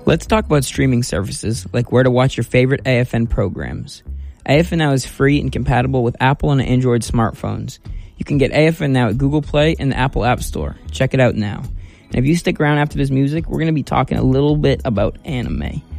Let's talk about streaming services, like where to watch your favorite AFN programs. AFN Now is free and compatible with Apple and Android smartphones. You can get AFN Now at Google Play and the Apple App Store. Check it out now. And if you stick around after this music, we're going to be talking a little bit about anime.